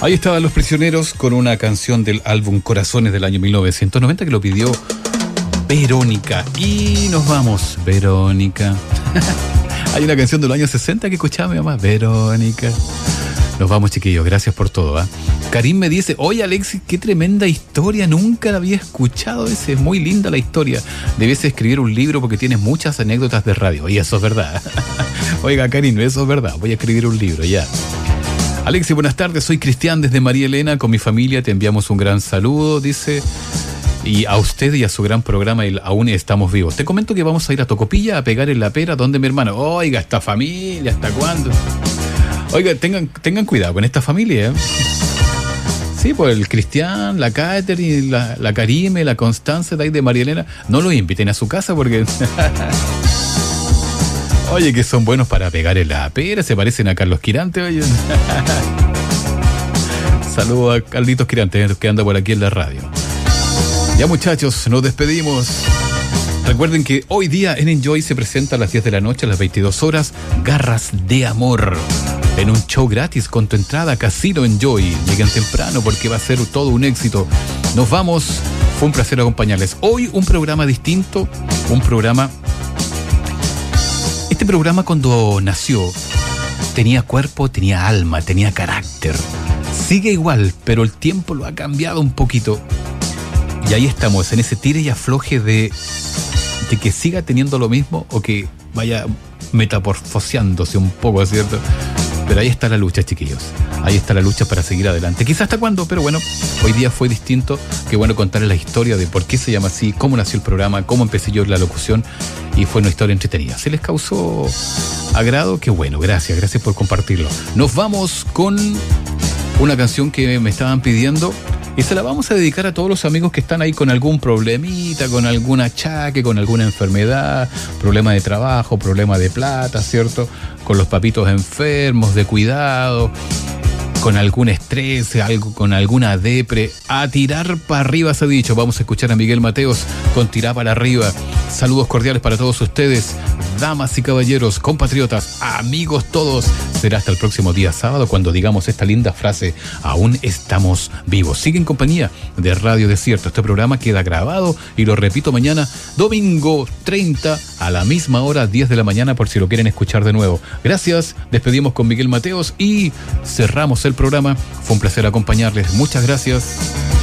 Ahí estaban Los Prisioneros con una canción del álbum Corazones del año 1990 que lo pidió Verónica. Y nos vamos, Verónica. Hay una canción de los años 60 que escuchaba mi mamá, Verónica. Nos vamos, chiquillos, gracias por todo, ¿eh? Karim me dice, oye Alexis, qué tremenda historia, nunca la había escuchado, es muy linda la historia. Debes escribir un libro porque tienes muchas anécdotas de radio. Y eso es verdad. Oiga, Karim, eso es verdad, voy a escribir un libro, ya. Alexis, buenas tardes, soy Cristian desde María Elena, con mi familia te enviamos un gran saludo, dice, y a usted y a su gran programa, aún estamos vivos. Te comento que vamos a ir a Tocopilla a pegar en la pera, donde mi hermano, oiga, esta familia, ¿hasta cuándo? Oiga, tengan cuidado con esta familia, ¿eh? Sí, pues el Cristian, la Catherine, la Karime, la Constanza de ahí de María Elena, no los inviten a su casa porque... Oye, que son buenos para pegar en la pera, se parecen a Carlos Quirante, oye. Saludos a Carlitos Quirante, que anda por aquí en la radio. Ya, muchachos, nos despedimos. Recuerden que hoy día en Enjoy se presenta a las 10 de la noche, a las 22 horas, Garras de Amor. En un show gratis con tu entrada, Casino Enjoy. Lleguen temprano porque va a ser todo un éxito. Nos vamos, fue un placer acompañarles. Hoy un programa distinto, un programa... Este programa cuando nació tenía cuerpo, tenía alma, tenía carácter. Sigue igual, pero el tiempo lo ha cambiado un poquito. Y ahí estamos, en ese tire y afloje de que siga teniendo lo mismo o que vaya metamorfoseándose un poco, ¿cierto? Pero ahí está la lucha, chiquillos. Ahí está la lucha para seguir adelante. Quizás hasta cuándo, pero bueno, hoy día fue distinto. Qué bueno contarles la historia de por qué se llama así, cómo nació el programa, cómo empecé yo la locución. Y fue una historia entretenida. ¿Se les causó agrado? Qué bueno, gracias por compartirlo. Nos vamos con una canción que me estaban pidiendo y se la vamos a dedicar a todos los amigos que están ahí con algún problemita, con algún achaque, con alguna enfermedad, problema de trabajo, problema de plata, ¿cierto? Con los papitos enfermos, de cuidado, con algún estrés, algo, con alguna depre. A tirar para arriba se ha dicho. Vamos a escuchar a Miguel Mateos con Tirar para arriba. Saludos cordiales para todos ustedes, damas y caballeros, compatriotas, amigos todos. Será hasta el próximo día sábado cuando digamos esta linda frase, aún estamos vivos. Sigue en compañía de Radio Desierto. Este programa queda grabado y lo repito mañana, domingo 30 a la misma hora, 10 de la mañana, por si lo quieren escuchar de nuevo. Gracias, despedimos con Miguel Mateos y cerramos el programa. Fue un placer acompañarles. Muchas gracias.